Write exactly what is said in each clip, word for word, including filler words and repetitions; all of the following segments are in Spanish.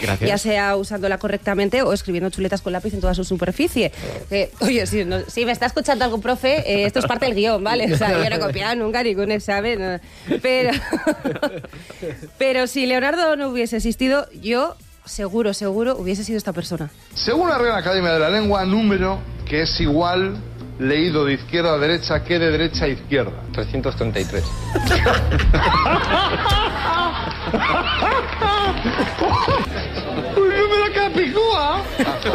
Gracias. Ya sea usándola correctamente o escribiendo chuletas con lápiz en toda su superficie. Eh, oye, si, no, si me está escuchando algún profe, eh, esto es parte del guión, ¿vale? O sea, yo no he copiado nunca ningún examen. No. Pero, pero si Leonardo no hubiese existido, yo seguro, seguro hubiese sido esta persona. Según la Real Academia de la Lengua, número que es igual leído de izquierda a derecha que de derecha a izquierda. trescientos treinta y tres. ¡Uy, no me la capicúa!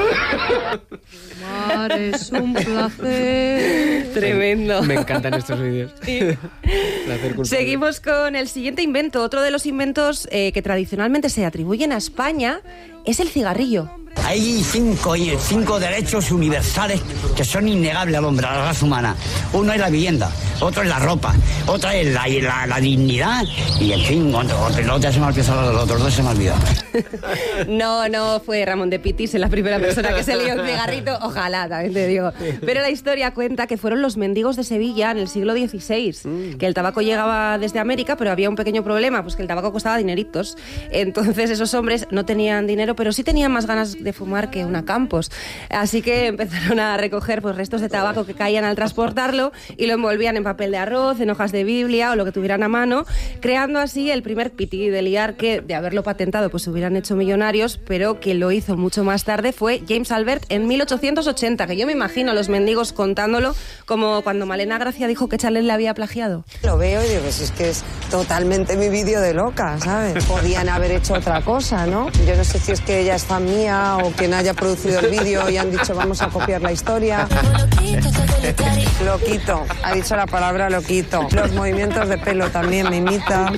Mar es un placer. Tremendo. Me encantan estos vídeos. Sí. Placer culpable. Seguimos con el siguiente invento. Otro de los inventos eh, que tradicionalmente se atribuyen a España es el cigarrillo. Hay cinco, cinco derechos universales que son innegables al hombre, a la raza humana. Uno es la vivienda, otro es la ropa, otra es la, la, la dignidad y, en fin, otro, otro, otro se me ha olvidado, los otros dos se me ha olvidado. No, no fue Ramón de Pitis la primera persona que se lió el cigarrito. Ojalá, también te digo. Pero la historia cuenta que fueron los mendigos de Sevilla en el siglo dieciséis, que el tabaco llegaba desde América, pero había un pequeño problema, pues que el tabaco costaba dineritos. Entonces esos hombres no tenían dinero, pero sí tenían más ganas de fumar que una Campos. Así que empezaron a recoger pues, restos de tabaco que caían al transportarlo y lo envolvían en papel de arroz, en hojas de Biblia o lo que tuvieran a mano, creando así el primer piti de liar que, de haberlo patentado, pues se hubieran hecho millonarios, pero que lo hizo mucho más tarde fue James Albert en mil ochocientos ochenta, que yo me imagino a los mendigos contándolo como cuando Malena Gracia dijo que Chanel le había plagiado. Lo veo y digo, pues es que es totalmente mi vídeo de loca, ¿sabes? Podían haber hecho otra cosa, ¿no? Yo no sé si es que ella es fan mía o quien haya producido el vídeo y han dicho vamos a copiar la historia. Loquito, ha dicho la palabra loquito. Los movimientos de pelo también me imitan.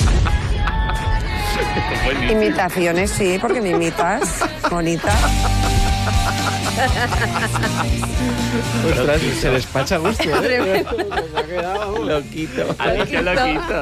Imitaciones, sí, porque me imitas, bonita. Ostras, se despacha a gusto, ¿eh? Loquito. Loquito. Loquito.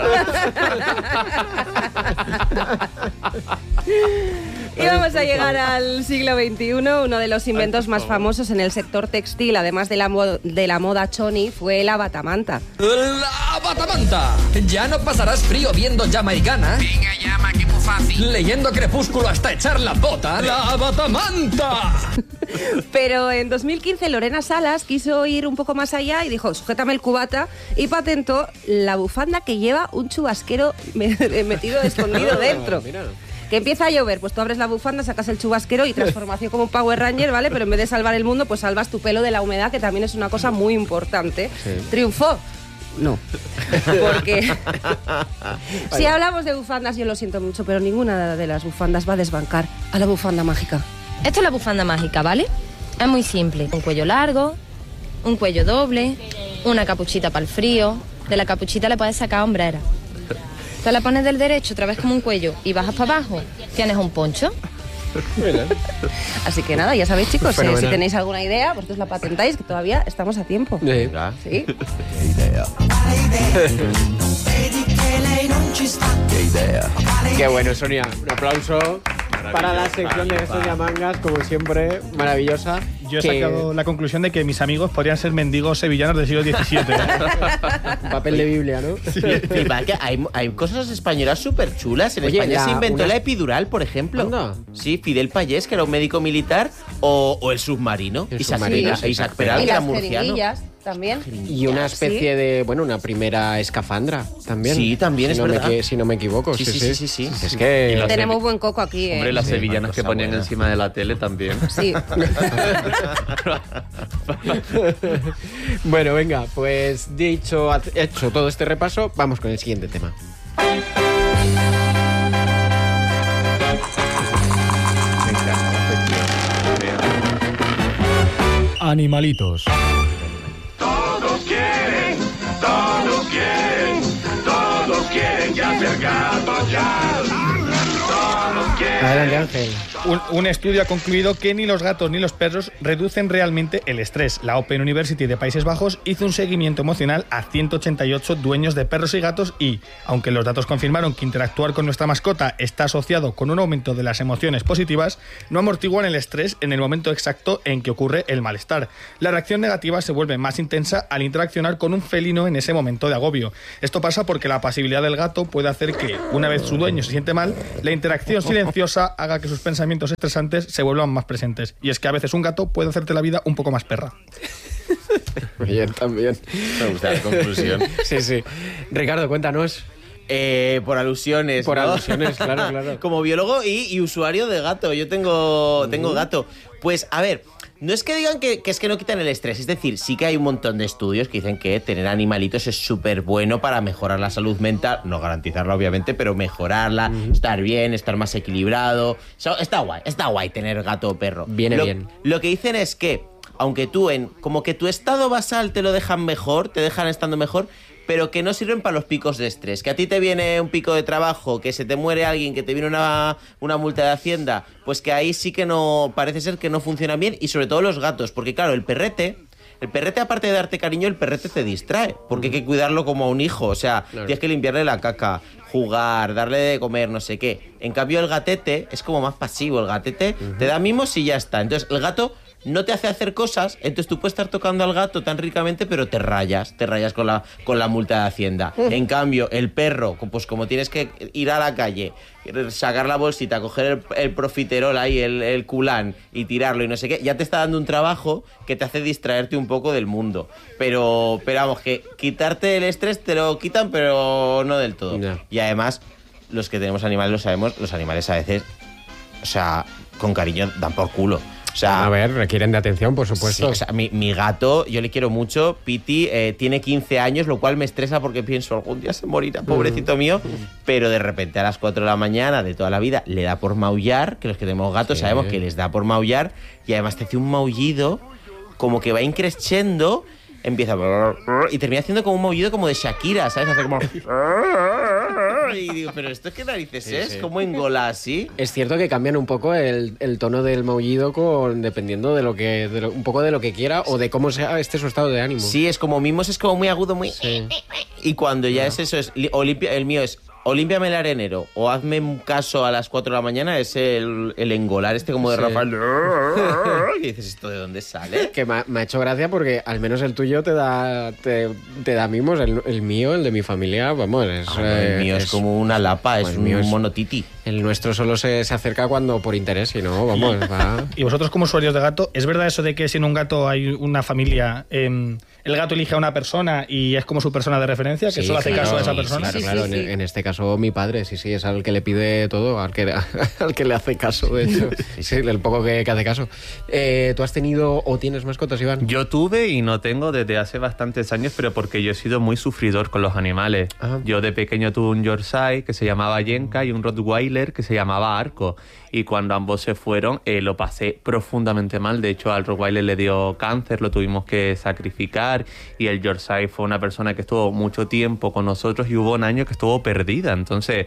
Y vamos a llegar al siglo veintiuno. Uno de los inventos más famosos en el sector textil, además de la, mo- de la moda choni, fue la batamanta. La batamanta. Ya no pasarás frío viendo Jamaicana. Venga, llama, que muy fácil. Leyendo Crepúsculo hasta echar la bota. ¡La batamanta! Pero en dos mil quince Lorena Salas quiso ir un poco más allá y dijo, sujétame el cubata, y patentó la bufanda que lleva un chubasquero metido escondido dentro. Que empieza a llover, pues tú abres la bufanda, sacas el chubasquero y transformación como un Power Ranger, ¿vale? Pero en vez de salvar el mundo, pues salvas tu pelo de la humedad, que también es una cosa muy importante. Sí. ¿Triunfó? No. Porque si hablamos de bufandas, yo lo siento mucho, pero ninguna de las bufandas va a desbancar a la bufanda mágica. Esto es la bufanda mágica, ¿vale? Es muy simple. Un cuello largo, un cuello doble, una capuchita para el frío. De la capuchita le puedes sacar hombrera. Te la pones del derecho, otra vez como un cuello, y bajas para abajo, tienes un poncho. Así que nada, ya sabéis, chicos, eh, si tenéis alguna idea, vosotros la patentáis, que todavía estamos a tiempo. Sí. ¿Sí? Qué idea. Qué idea. Qué bueno, Sonia. Un aplauso para la sección de Sonia Mangas, como siempre, maravillosa. Yo he que... sacado la conclusión de que mis amigos podrían ser mendigos sevillanos del siglo diecisiete. ¿eh? Papel de Biblia, ¿no? Sí. Que hay, hay cosas españolas súper chulas. En Oye, España la, se inventó una... la epidural, por ejemplo. ¿Anda? Sí, Fidel Payés, que era un médico militar, o, o el submarino. El Isaac, submarino, Isaac, sí, Isaac sí. Peral, Y que era las murciano. jeringuillas también. Y una especie ¿Sí? de, bueno, una primera escafandra también. Sí, también si es no verdad. Me, si no me equivoco. Sí, sí, sí. sí, sí, sí. Es que... Tenemos buen coco aquí, ¿eh? Hombre, las sí, sevillanas que ponían buena. Encima de la tele también. Sí. Bueno, venga, pues dicho, hecho todo este repaso, vamos con el siguiente tema. Animalitos. Todos quieren, todos quieren, todos quieren ya ser gatos ya. Todos quieren. Adelante, Ángel. Un, un estudio ha concluido que ni los gatos ni los perros reducen realmente el estrés. La Open University de Países Bajos hizo un seguimiento emocional a ciento ochenta y ocho dueños de perros y gatos y, aunque los datos confirmaron que interactuar con nuestra mascota está asociado con un aumento de las emociones positivas, no amortiguan el estrés en el momento exacto en que ocurre el malestar. La reacción negativa se vuelve más intensa al interaccionar con un felino en ese momento de agobio. Esto pasa porque la pasividad del gato puede hacer que, una vez su dueño se siente mal, la interacción silenciosa haga que sus pensamientos momentos estresantes se vuelvan más presentes. Y es que a veces un gato puede hacerte la vida un poco más perra. Bien, también. Me gusta la conclusión. Sí, sí. Ricardo, cuéntanos. Eh, por alusiones, Por ¿no? alusiones, claro, claro. Como biólogo y, y usuario de gato. Yo tengo, uh-huh. tengo gato. Pues, a ver, no es que digan que, que es que no quitan el estrés. Es decir, sí que hay un montón de estudios que dicen que tener animalitos es súper bueno para mejorar la salud mental. No garantizarla, obviamente, pero mejorarla, uh-huh. estar bien, estar más equilibrado. So, está guay, está guay tener gato o perro. Viene lo, bien. Lo que dicen es que, aunque tú en como que tu estado basal te lo dejan mejor, te dejan estando mejor, pero que no sirven para los picos de estrés. Que a ti te viene un pico de trabajo, que se te muere alguien, que te viene una, una multa de Hacienda, pues que ahí sí que no, parece ser que no funciona bien, y sobre todo los gatos, porque claro, el perrete, el perrete aparte de darte cariño, el perrete te distrae, porque hay que cuidarlo como a un hijo, o sea, claro. Tienes que limpiarle la caca, jugar, darle de comer, no sé qué. En cambio el gatete es como más pasivo, el gatete uh-huh. te da mimos y ya está. Entonces el gato no te hace hacer cosas, entonces tú puedes estar tocando al gato tan ricamente, pero te rayas, te rayas con la, con la multa de Hacienda. Uh. En cambio, el perro, pues como tienes que ir a la calle, sacar la bolsita, coger el, el profiterol ahí, el, el culán, y tirarlo y no sé qué, ya te está dando un trabajo que te hace distraerte un poco del mundo. Pero, pero vamos, que quitarte el estrés te lo quitan, pero no del todo. Yeah. Y además, los que tenemos animales lo sabemos, los animales a veces, o sea, con cariño dan por culo. O sea, a ver, requieren de atención, por supuesto. Sí, o sea, mi, mi gato, yo le quiero mucho. Piti eh, tiene quince años, lo cual me estresa porque pienso, algún día se morirá, pobrecito mm. mío. Pero de repente a las cuatro de la mañana de toda la vida le da por maullar, que los que tenemos gatos sí. sabemos que les da por maullar, y además te hace un maullido como que va increciendo, empieza y termina haciendo como un maullido como de Shakira, ¿sabes? Hace como... Y digo, pero ¿esto qué narices sí, es? Sí. ¿Cómo engola así? Es cierto que cambian un poco el, el tono del maullido con, dependiendo de lo que de lo, un poco de lo que quiera o de cómo sea este su estado de ánimo. Sí, es como mimos, es como muy agudo, muy... Sí. Y cuando ya no. es eso, es o limpia, el mío es o límpiame el arenero o hazme un caso a las cuatro de la mañana, es el, el engolar este como de sí. Rafael. Y dices, ¿esto de dónde sale? Que me, me ha hecho gracia porque al menos el tuyo te da te, te da mimos, el, el mío, el de mi familia, vamos, es... Ah, el eh, mío es, es como una lapa, es un es, monotiti. El nuestro solo se, se acerca cuando por interés, y no, vamos, va... Y vosotros como usuarios de gato, ¿es verdad eso de que si en un gato hay una familia, eh, el gato elige a una persona y es como su persona de referencia, que sí, solo hace claro, caso a esa persona? Sí, claro, sí, claro. Sí. En, en este caso mi padre, sí, sí, es al que le pide todo, al que, al que le hace caso, de hecho. Sí, el poco que, que hace caso. Eh, ¿Tú has tenido o tienes mascotas, Iván? Yo tuve y no tengo desde hace bastantes años, pero porque yo he sido muy sufridor con los animales. Ajá. Yo de pequeño tuve un Yorkshire que se llamaba Yenka y un Rottweiler que se llamaba Arco. Y cuando ambos se fueron, eh, lo pasé profundamente mal. De hecho, al Rottweiler le dio cáncer, lo tuvimos que sacrificar. Y el Yorkshire fue una persona que estuvo mucho tiempo con nosotros y hubo un año que estuvo perdida. Entonces,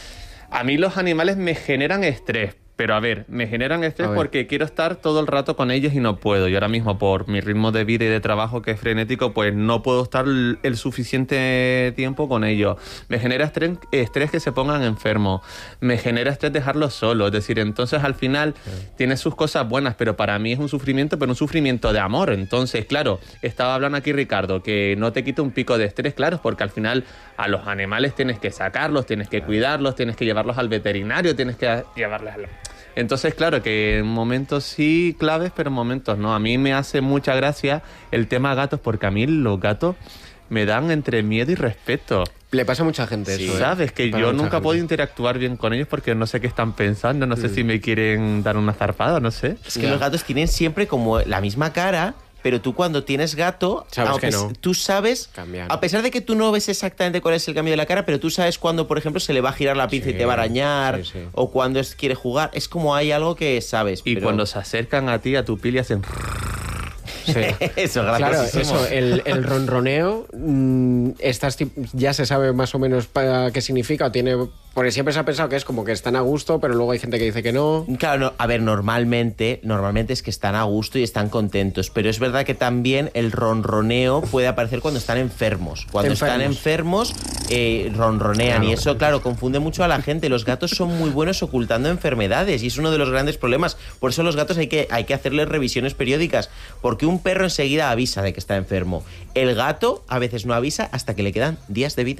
a mí los animales me generan estrés. Pero a ver, me generan estrés porque quiero estar todo el rato con ellos y no puedo. Yo ahora mismo, por mi ritmo de vida y de trabajo que es frenético, pues no puedo estar el suficiente tiempo con ellos. Me genera estrés, estrés que se pongan enfermos. Me genera estrés dejarlos solos. Es decir, entonces al final sí. tiene sus cosas buenas, pero para mí es un sufrimiento, pero un sufrimiento de amor. Entonces, claro, estaba hablando aquí Ricardo, que no te quita un pico de estrés, claro, porque al final a los animales tienes que sacarlos, tienes que cuidarlos, tienes que llevarlos al veterinario, tienes que llevarlos al... Entonces, claro, que en momentos sí claves, pero en momentos no. A mí me hace mucha gracia el tema gatos, porque a mí los gatos me dan entre miedo y respeto. Le pasa a mucha gente sí, eso, ¿eh? ¿Sabes? Que yo nunca gente. puedo interactuar bien con ellos porque no sé qué están pensando, no mm. sé si me quieren dar una zarpada, no sé. Es que ya. los gatos tienen siempre como la misma cara... Pero tú cuando tienes gato, sabes que no. tú sabes, Cambian. a pesar de que tú no ves exactamente cuál es el cambio de la cara, pero tú sabes cuando, por ejemplo, se le va a girar la pinza sí, y te va a arañar, sí, sí. o cuando es, quiere jugar. Es como hay algo que sabes. Y pero... cuando se acercan a ti, a tu piel y hacen... Sí. Eso, claro, eso, el, el ronroneo, mmm, estas, ya se sabe más o menos para qué significa, o tiene, porque siempre se ha pensado que es como que están a gusto, pero luego hay gente que dice que no. Claro, no, a ver, normalmente, normalmente es que están a gusto y están contentos, pero es verdad que también el ronroneo puede aparecer cuando están enfermos. Cuando enfermos. están enfermos, eh, ronronean, claro. y eso, claro, confunde mucho a la gente. Los gatos son muy buenos ocultando enfermedades y es uno de los grandes problemas. Por eso a los gatos hay que, hay que hacerles revisiones periódicas, porque un perro enseguida avisa de que está enfermo. El gato a veces no avisa hasta que le quedan días de vida.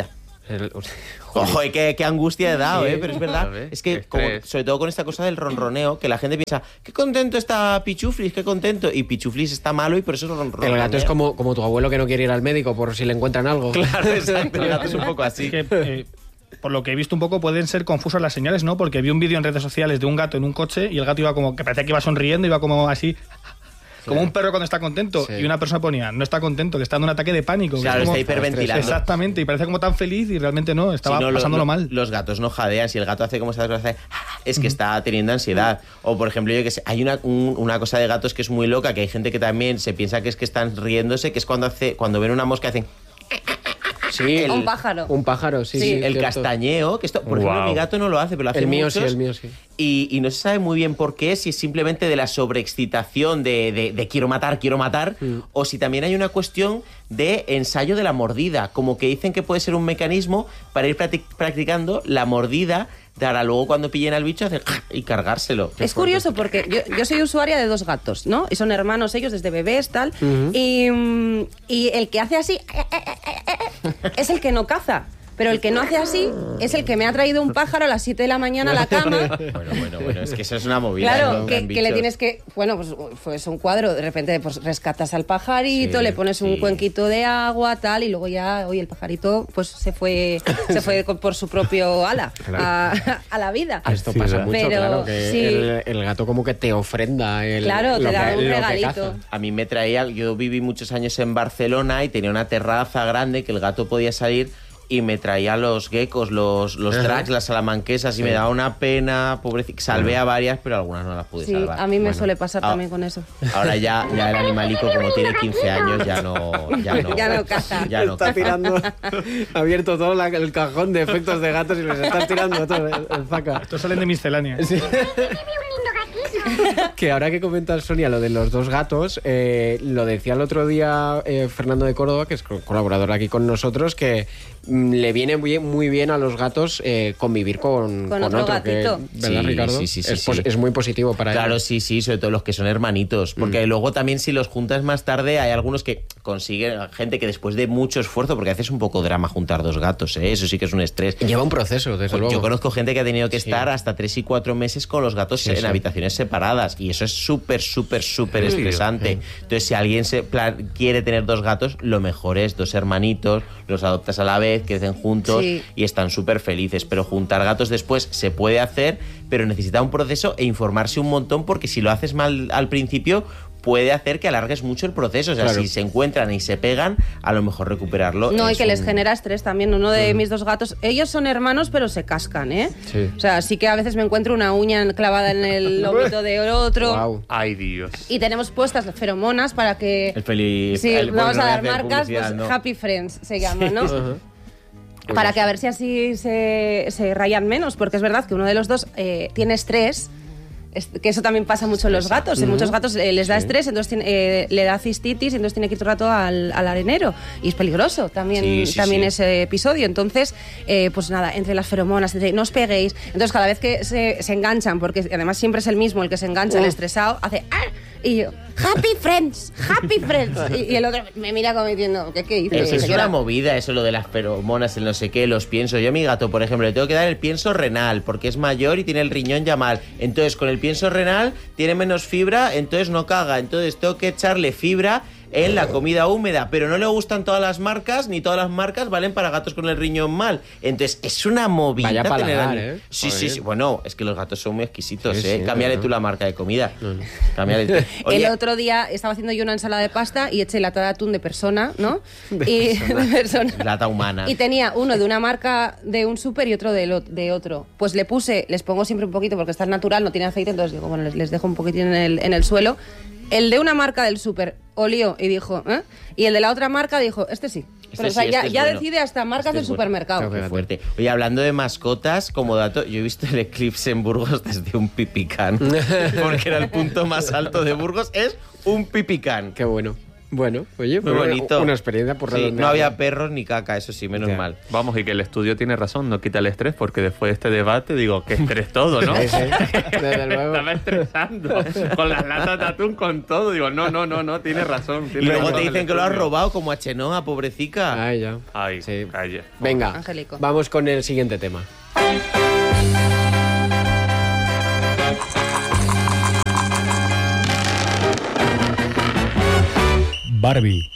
El- Ojo, y qué, qué angustia he dado, ¿eh? Pero es verdad. ¿Sabes? Es que, Qué como, estrés. sobre todo con esta cosa del ronroneo, que la gente piensa, qué contento está Pichuflis, qué contento. Y Pichuflis está malo y por eso ronronea. El gato es como, como tu abuelo que no quiere ir al médico por si le encuentran algo. Claro, exacto. El gato es un poco así. Es que, eh, por lo que he visto un poco, pueden ser confusas las señales, ¿no? Porque vi un vídeo en redes sociales de un gato en un coche y el gato iba como, que parecía que iba sonriendo, iba como así... Como un perro cuando está contento. Sí. Y una persona ponía, no está contento, que está dando un ataque de pánico. que Claro, es como- está hiperventilando. Exactamente, y parece como tan feliz y realmente no, estaba Si no, lo- pasándolo lo- mal. Los gatos no jadean. Si el gato hace como se hace, es que está teniendo ansiedad. O, por ejemplo, yo que sé, hay una, un- una cosa de gatos que es muy loca, que hay gente que también se piensa que es que están riéndose, que es cuando hace cuando ven una mosca hacen... Sí, el- Un pájaro. Un pájaro, sí, sí. el cierto. castañeo, que esto, por ejemplo, Wow. mi gato no lo hace, pero lo hace El mío muchos, sí, el mío sí. Y, y no se sabe muy bien por qué, si es simplemente de la sobreexcitación de, de- de quiero matar, quiero matar, Mm. o si también hay una cuestión de ensayo de la mordida, como que dicen que puede ser un mecanismo para ir practic- practicando la mordida para luego cuando pillen al bicho hacer y cargárselo. Es curioso porque yo, yo soy usuaria de dos gatos, ¿no? Y son hermanos ellos desde bebés, tal. Ujú. y, mm, y el que hace así es el que no caza. Pero el que no hace así es el que me ha traído un pájaro a las siete de la mañana a la cama. Bueno, bueno, bueno, es que eso es una movida. Claro, ¿no? que, Gran que le bicho. tienes que... Bueno, pues, pues un cuadro, de repente pues rescatas al pajarito, Sí, le pones un sí. cuenquito de agua, tal, y luego ya, oye, el pajarito pues se fue se fue con- por su propio ala a, a la vida. Esto pasa mucho, Pero, claro, que sí. el, el gato como que te ofrenda el, Claro, te lo da que- un lo que regalito. caza. A mí me traía, yo viví muchos años en Barcelona y tenía una terraza grande que el gato podía salir y me traía los geckos, los, los Ajá. drags, las salamanquesas y me daba una pena, pobrecita. Salvé a varias, pero algunas no las pude Sí, salvar. a mí me Bueno, suele pasar ah, también con eso. Ahora ya, ya el animalico, como tiene quince años, ya no... Ya no, Ya no caza. Ya no Está caza. tirando, ha abierto todo la- el cajón de efectos de gatos y les estás tirando todo el, el zaca. Estos salen de miscelánea. Que ahora que comentas, Sonia, lo de los dos gatos, eh, lo decía el otro día eh, Fernando de Córdoba, que es co- colaborador aquí con nosotros, que mm, le viene muy, muy bien a los gatos eh, convivir con, Con otro que- gatito. ¿verdad, Sí, Ricardo? sí, sí, sí, es, pos- sí. es muy positivo para Claro, ellos. sí, sí, sobre todo los que son hermanitos. Porque Mm. luego también si los juntas más tarde, hay algunos que consiguen, gente que después de mucho esfuerzo, porque a veces es un poco drama juntar dos gatos, ¿eh? Eso sí que es un estrés. Lleva un proceso, desde luego. Yo conozco gente que ha tenido que Sí. estar hasta tres y cuatro meses con los gatos Sí, en sí. habitaciones separadas. Y eso es súper, súper, súper Sí, estresante. sí. Entonces, si alguien se plan- quiere tener dos gatos, lo mejor es dos hermanitos, los adoptas a la vez, crecen juntos Sí. y están súper felices. Pero juntar gatos después se puede hacer, pero necesita un proceso e informarse un montón, porque si lo haces mal al principio, puede hacer que alargues mucho el proceso. O sea, Claro. si se encuentran y se pegan, a lo mejor recuperarlo. No, y es que les un- genera estrés también. Uno de mis dos gatos, ellos son hermanos, pero se cascan, ¿eh? Sí. O sea, sí que a veces me encuentro una uña clavada en el lomito de otro. Guau. Ay, Dios. Y tenemos puestas las feromonas para que... El feliz. Sí, el- vamos bueno, a no dar voy hacer marcas, pues publicidad, ¿no? Happy Friends se llama, ¿no? Ajá. Para que a ver si así se, se rayan menos, porque es verdad que uno de los dos eh, tiene estrés, es- que eso también pasa mucho en los gatos. En muchos gatos eh, les da estrés, entonces tiene- eh, le da cistitis, y entonces tiene que ir todo el rato al, al arenero. Y es peligroso también, Sí, sí, también sí. ese episodio. Entonces, eh, pues nada, entre las feromonas, entre, no os peguéis. Entonces, cada vez que se, se enganchan, porque además siempre es el mismo el que se engancha, el Uh. estresado, hace... "Ah", y yo, Happy Friends, Happy Friends. Y, y el otro me mira como diciendo, ¿qué, qué dices? Es, es señora?". una movida eso, lo de las feromonas, el no sé qué, los piensos. Yo a mi gato, por ejemplo, le tengo que dar el pienso renal porque es mayor y tiene el riñón ya mal. Entonces, con el pienso renal tiene menos fibra, entonces no caga. Entonces, tengo que echarle fibra en la comida húmeda, pero no le gustan todas las marcas, ni todas las marcas valen para gatos con el riñón mal. Entonces, es una movida. Vaya tener paladar, ani- ¿eh? Sí, sí, Joder. sí. Bueno, es que los gatos son muy exquisitos, Sí, ¿eh? sí, Cámbiale claro. tú la marca de comida. Cámbiale tú. Oye, El otro día estaba haciendo yo una ensalada de pasta y eché lata de atún de persona, ¿no? y de persona. lata humana. Y tenía uno de una marca de un súper y otro de, lo- de otro. Pues le puse, les pongo siempre un poquito porque está natural, no tiene aceite, entonces digo, bueno, les, les dejo un poquitín en el, en el suelo. El de una marca del súper olió y dijo, ¿eh? Y el de la otra marca dijo, este sí. Este Pero, o sea, sí, ya, este es ya bueno. decide hasta marcas Este del es bueno. supermercado. Qué fuerte. Oye, hablando de mascotas, como dato, yo he visto el eclipse en Burgos desde un pipicán. Porque era el punto más alto de Burgos, es un pipicán. Qué bueno. Bueno, oye, muy pero bonito. Una experiencia por sí, redondear. no había perros ni caca, eso sí, menos Ya. mal. Vamos, y que el estudio tiene razón, no quita el estrés, porque después de este debate digo, que estrés todo, ¿no? Sí, sí, desde luego. Estaba estresando con las latas de atún, con todo. Digo, no, no, no, no, tiene razón. Y Tiene luego razón te el dicen que lo has estudio. robado como a Chenoa, pobrecica. Ay, ya. Ay, Sí. calla. Venga, Angélico. vamos con el siguiente tema. Barbie.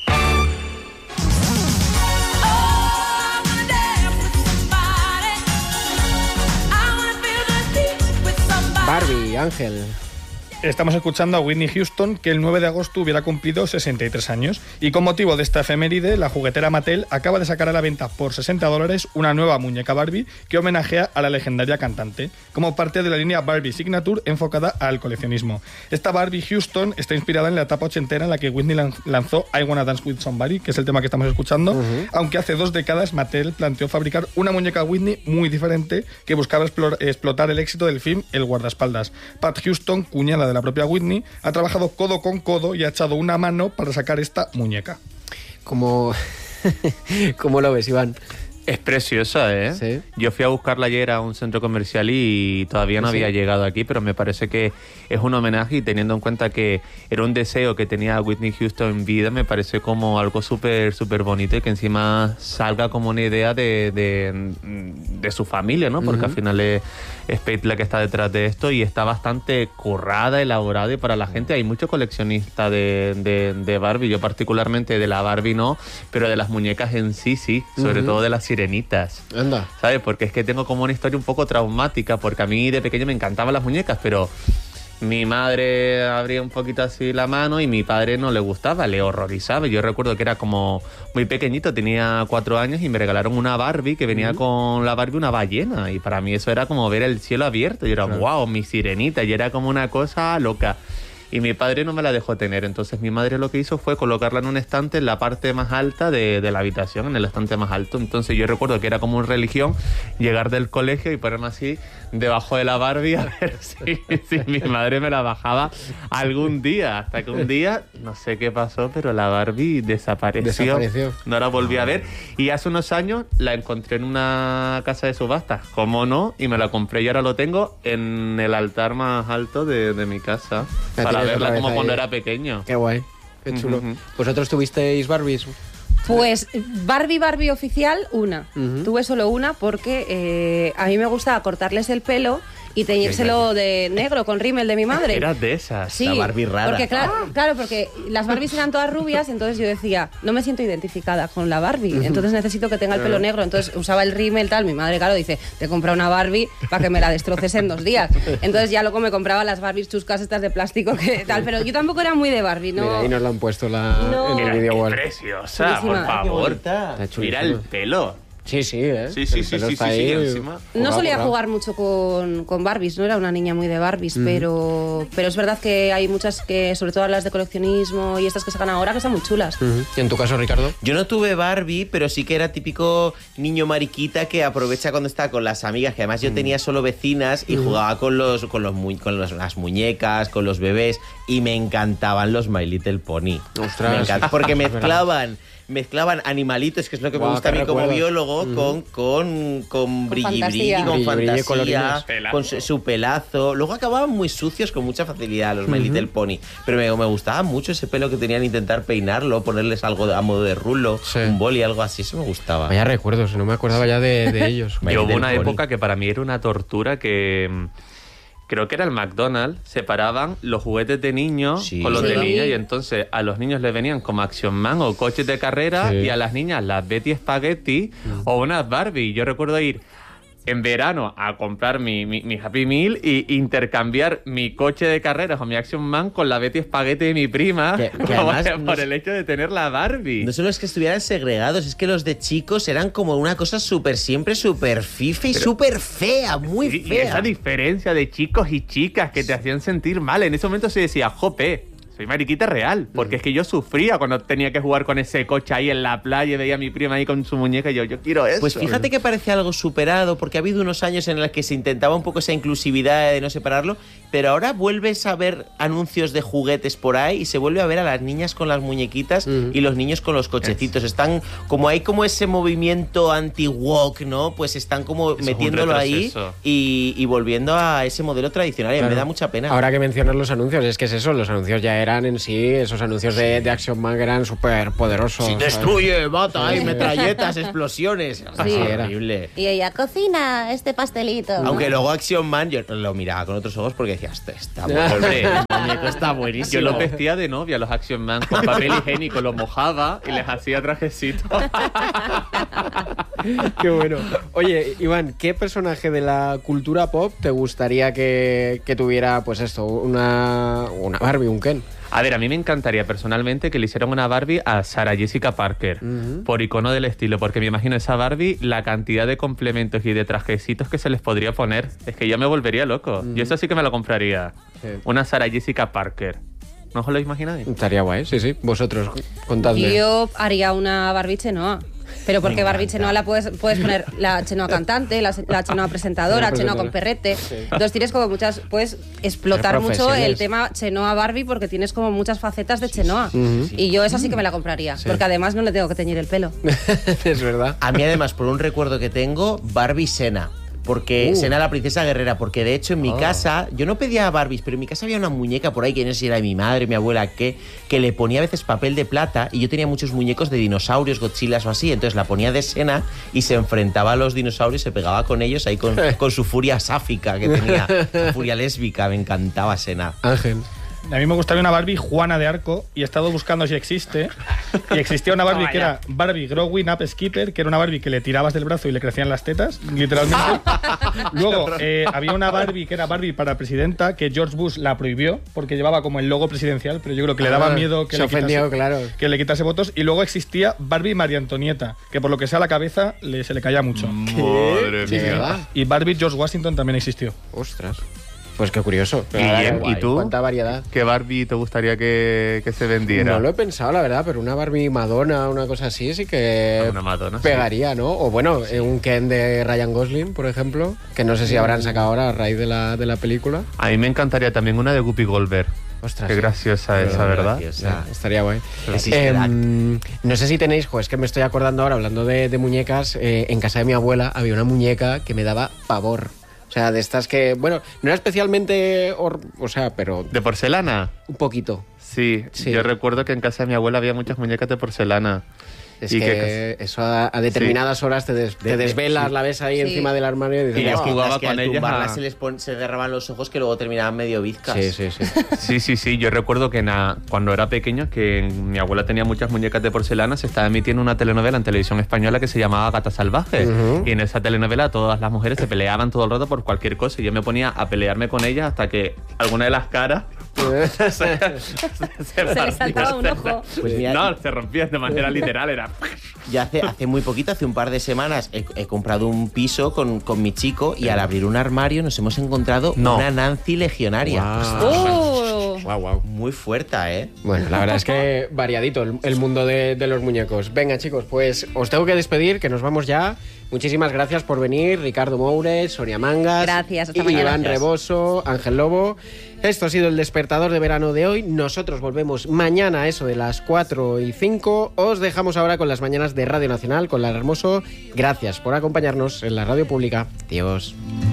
Barbie, Ángel. Estamos escuchando a Whitney Houston, que el nueve de agosto hubiera cumplido sesenta y tres años. Y con motivo de esta efeméride, la juguetera Mattel acaba de sacar a la venta por sesenta dólares una nueva muñeca Barbie que homenajea a la legendaria cantante, como parte de la línea Barbie Signature enfocada al coleccionismo. Esta Barbie Houston está inspirada en la etapa ochentera en la que Whitney lan- lanzó I Wanna Dance With Somebody, que es el tema que estamos escuchando, uh-huh. aunque hace dos décadas Mattel planteó fabricar una muñeca Whitney muy diferente que buscaba explor- explotar el éxito del film El guardaespaldas. Pat Houston, cuñada de la propia Whitney, ha trabajado codo con codo y ha echado una mano para sacar esta muñeca. ¿Cómo, ¿Cómo lo ves, Iván? Es preciosa, ¿eh? Sí. Yo fui a buscarla ayer a un centro comercial y todavía no Sí. había llegado aquí, pero me parece que es un homenaje y teniendo en cuenta que era un deseo que tenía Whitney Houston en vida, me parece como algo súper, súper bonito y que encima salga como una idea de, de, de su familia, ¿no? Porque Uh-huh. al final es, es Pate la que está detrás de esto y está bastante currada, elaborada y para la gente hay mucho coleccionista de, de, de Barbie, yo particularmente de la Barbie no, pero de las muñecas en sí, sí, sobre Uh-huh. todo de las sirenitas. Anda. ¿Sabes? Porque es que tengo como una historia un poco traumática, porque a mí de pequeño me encantaban las muñecas, pero mi madre abría un poquito así la mano y mi padre no le gustaba, le horrorizaba. Yo recuerdo que era como muy pequeñito, tenía cuatro años y me regalaron una Barbie que venía uh-huh. con la Barbie una ballena y para mí eso era como ver el cielo abierto y era claro. wow, mi sirenita y era como una cosa loca. Y mi padre no me la dejó tener, entonces mi madre lo que hizo fue colocarla en un estante en la parte más alta de, de la habitación, en el estante más alto. Entonces yo recuerdo que era como una religión llegar del colegio y ponerme así debajo de la Barbie a ver si, si mi madre me la bajaba algún día. Hasta que un día, no sé qué pasó, pero la Barbie desapareció. Desapareció. No la volví a ver. Y hace unos años la encontré en una casa de subastas, ¿cómo no? Y me la compré y ahora lo tengo en el altar más alto de, de mi casa. La Para tienes verla otra vez como ahí. cuando era pequeño. Qué guay, qué chulo. Ujú. ¿Vosotros tuvisteis Barbies? Pues Barbie, Barbie oficial, una. Uh-huh. Tuve solo una porque eh, a mí me gustaba cortarles el pelo y teñírselo de negro con rímel de mi madre. Eras de esas. Sí, La Barbie rara. Porque, claro, claro, porque las Barbies eran todas rubias, entonces yo decía, no me siento identificada con la Barbie, entonces necesito que tenga el pelo negro. Entonces usaba el rímel, tal. Mi madre, claro, dice, te compra una Barbie para que me la destroces en dos días. Entonces ya luego me compraba las Barbies chuscas estas de plástico, que tal. Pero yo tampoco era muy de Barbie, ¿no? Mira, ahí nos lo han puesto la, No. en el Mira, vídeo qué wall. preciosa, Chulísima. por favor. Está chulísima. Mira el pelo. Sí, sí, ¿eh? Sí, sí, El sí, pelo sí, está sí, sí, ahí, encima. No currado, solía currado. jugar mucho con, con Barbies, no era una niña muy de Barbies, Ujú. pero, pero es verdad que hay muchas que, sobre todo las de coleccionismo y estas que sacan ahora, que están muy chulas. Ujú. ¿Y en tu caso, Ricardo? Yo no tuve Barbie, pero sí que era típico niño mariquita que aprovecha cuando está con las amigas, que además yo tenía solo vecinas y jugaba con los con los mu- con los- las muñecas, con los bebés y me encantaban los My Little Pony. Ostras. Me encanta porque Es verdad. mezclaban mezclaban animalitos, que es lo que Guau, me gusta a qué mí como recuerdos. biólogo, Ujú. con con con brilli brilli, fantasía. con Brilli, brilli, fantasía, colorines. Pelazo. con su, su pelazo. Luego acababan muy sucios con mucha facilidad los My Ujú. Little Pony, pero me, me gustaba mucho ese pelo que tenían, intentar peinarlo, ponerles algo de- a modo de rulo, Sí. un boli, algo así, eso me gustaba. Vaya recuerdos, no me acordaba ya de, de ellos. My Yo hubo Little una Pony. época que para mí era una tortura que mm, creo que era el McDonald's, separaban los juguetes de niños Sí. con los de Sí. niños y entonces a los niños les venían como Action Man o coches de carrera Sí. y a las niñas las Betty Spaghetti o unas Barbie. Yo recuerdo ir en verano a comprar mi, mi, mi Happy Meal y intercambiar mi coche de carreras o mi Action Man con la Betty Spaghetti de mi prima Que- que como además por no el hecho de tener la Barbie. No solo es que estuvieran segregados, es que los de chicos eran como una cosa súper, siempre súper fifa y Pero- súper fea, muy Y- y esa fea. diferencia de chicos y chicas que te hacían sentir mal. En ese momento se decía, jope, soy mariquita real, porque es que yo sufría cuando tenía que jugar con ese coche ahí en la playa y veía a mi prima ahí con su muñeca y yo, yo quiero eso. Pues fíjate que parece algo superado, porque ha habido unos años en los que se intentaba un poco esa inclusividad de no separarlo, pero ahora vuelves a ver anuncios de juguetes por ahí y se vuelve a ver a las niñas con las muñequitas uh-huh. y los niños con los cochecitos. Están como hay como ese movimiento anti-woke, ¿no? Pues están como eso metiéndolo ahí y, y volviendo a ese modelo tradicional. Y claro. me da mucha pena. Ahora que mencionas los anuncios, es que es eso, los anuncios ya eran en sí, esos anuncios de, de Action Man que eran súper poderosos. Sí, destruye, mata, hay metralletas, explosiones. Sí, sí, era horrible. Y ella cocina este pastelito. Aunque luego Action Man yo lo miraba con otros ojos porque decía, este está hombre, el muñeco está buenísimo. Yo los vestía de novia, los Action Man, con papel higiénico, los mojaba y les hacía trajecitos. Qué bueno. Oye, Iván, ¿qué personaje de la cultura pop te gustaría que, que tuviera, pues esto, una, una Barbie, un Ken? A ver, a mí me encantaría personalmente que le hicieran una Barbie a Sarah Jessica Parker, uh-huh. por icono del estilo, porque me imagino esa Barbie, la cantidad de complementos y de trajecitos que se les podría poner, es que yo me volvería loco. Uh-huh. Yo eso sí que me lo compraría. Sí. Una Sarah Jessica Parker. ¿No os lo imagináis? Estaría guay, sí, sí. Vosotros, contadme. Yo haría una Barbie Chenoa. Pero porque Barbie Chenoa la puedes, puedes poner la Chenoa cantante, la, la Chenoa presentadora, Chenoa con perrete. Sí. Entonces tienes como muchas, puedes explotar mucho el tema Chenoa Barbie porque tienes como muchas facetas de Chenoa. Uh-huh. Y yo esa sí que me la compraría, sí. porque además no le tengo que teñir el pelo. Es verdad. A mí además, por un recuerdo que tengo, Barbie Sena. Porque uh. Sena la princesa guerrera, porque de hecho en mi oh. casa, yo no pedía Barbies, pero en mi casa había una muñeca por ahí, que no sé si era de mi madre, mi abuela, que, que le ponía a veces papel de plata y yo tenía muchos muñecos de dinosaurios, Godzillas o así, entonces la ponía de Sena y se enfrentaba a los dinosaurios, se pegaba con ellos ahí con, con su furia sáfica que tenía, su furia lésbica, me encantaba Sena. Ángel. A mí me gustaría una Barbie Juana de Arco y he estado buscando si existe. Y existía una Barbie que era Barbie Growing Up Skipper, que era una Barbie que le tirabas del brazo y le crecían las tetas, literalmente. Luego eh, había una Barbie que era Barbie para presidenta, que George Bush la prohibió porque llevaba como el logo presidencial, pero yo creo que le daba miedo que, se le, ofendió, quitase, claro. que le quitase votos. Y luego existía Barbie María Antonieta, que por lo que sea la cabeza le, se le caía mucho. Madre mía. Y Barbie George Washington también existió. Ostras. Pues qué curioso. ¿Y, ¿Y tú? ¿Cuánta variedad? ¿Qué Barbie te gustaría que, que se vendiera? No lo he pensado, la verdad, pero una Barbie Madonna, una cosa así, sí que una Madonna, pegaría, sí. ¿no? O bueno, sí. un Ken de Ryan Gosling, por ejemplo, que no sé si habrán sacado ahora a raíz de la, de la película. A mí me encantaría también una de Guppy Goldberg. Ostras, qué graciosa sí. esa, ¿verdad? Graciosa. Sí, estaría guay. Eh, no sé si tenéis, jo, es que me estoy acordando ahora, hablando de, de muñecas, eh, en casa de mi abuela había una muñeca que me daba pavor. O sea, de estas que, bueno, no era especialmente, or, o sea, pero... ¿De porcelana? Un poquito. Sí, sí, yo recuerdo que en casa de mi abuela había muchas muñecas de porcelana. Es y que, que eso a, a determinadas sí. horas te, des, te desvelas, sí. la ves ahí sí. encima del armario y dices... Y yo oh, jugaba que con al ellas tumbarla a... se les pon, se derraban los ojos que luego terminaban medio bizcas. Sí, sí, sí. sí, sí, sí. Yo recuerdo que na, cuando era pequeño, que mi abuela tenía muchas muñecas de porcelana, se estaba emitiendo una telenovela en televisión española que se llamaba Gata Salvaje. Uh-huh. Y en esa telenovela todas las mujeres se peleaban todo el rato por cualquier cosa. Y yo me ponía a pelearme con ellas hasta que alguna de las caras... se, se, se, se le saltaba un ojo. Pues mira, no, se rompía de manera literal, era... Ya hace, hace muy poquito, hace un par de semanas, he, he comprado un piso con, con mi chico y al abrir un armario nos hemos encontrado no. una Nancy legionaria. Wow. Oh. Wow, wow. Muy fuerte, ¿eh? Bueno, la verdad es que variadito el, el mundo de, de los muñecos. Venga, chicos, pues os tengo que despedir, que nos vamos ya. Muchísimas gracias por venir, Ricardo Moures, Sonia Mangas, gracias, hasta y mañana. Iván Gracias. Reboso, Ángel Lobo. Esto ha sido el despertador de verano de hoy. Nosotros volvemos mañana a eso de las cuatro y cinco. Os dejamos ahora con las mañanas de Radio Nacional, con Lara Hermoso. Gracias por acompañarnos en la radio pública. Adiós.